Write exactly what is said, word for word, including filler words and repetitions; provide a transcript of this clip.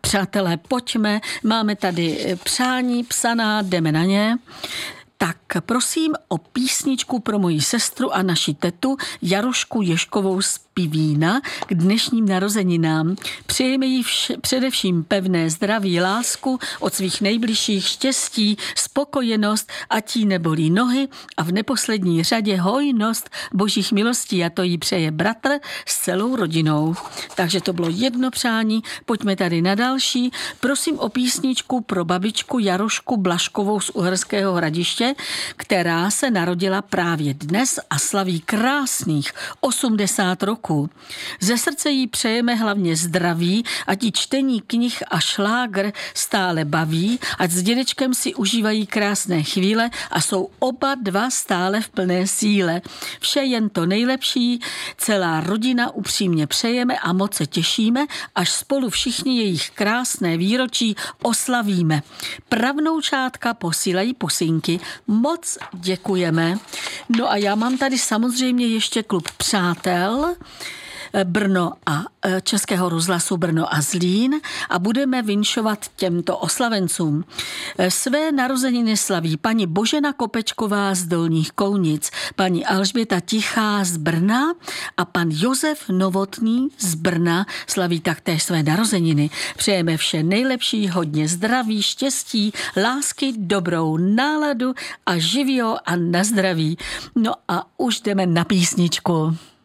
přátelé, pojďme, máme tady přání psaná, jdeme na ně. Tak prosím o písničku pro moji sestru a naši tetu Jarošku Ješkovou z Pivína k dnešním narozeninám. Přejeme jí vš- především pevné zdraví, lásku od svých nejbližších, štěstí, spokojenost, ať jí nebolí nohy a v neposlední řadě hojnost božích milostí, a to jí přeje bratr s celou rodinou. Takže to bylo jedno přání, pojďme tady na další. Prosím o písničku pro babičku Jarošku Blažkovou z Uherského Hradiště, která se narodila právě dnes a slaví krásných osmdesát roků. Ze srdce jí přejeme hlavně zdraví, ať jí čtení knih a šlágr stále baví, ať s dědečkem si užívají krásné chvíle a jsou oba dva stále v plné síle. Vše jen to nejlepší, celá rodina upřímně přejeme a moc se těšíme, až spolu všichni jejich krásné výročí oslavíme. Pravnoučátka posílají pusinky. Moc děkujeme. No a já mám tady samozřejmě ještě klub přátel Brno a Českého rozhlasu Brno a Zlín a budeme vinšovat těmto oslavencům. Své narozeniny slaví paní Božena Kopečková z Dolních Kounic, paní Alžběta Tichá z Brna a pan Josef Novotný z Brna slaví taktéž své narozeniny. Přejeme vše nejlepší, hodně zdraví, štěstí, lásky, dobrou náladu a živio a na zdraví. No a už jdeme na písničku.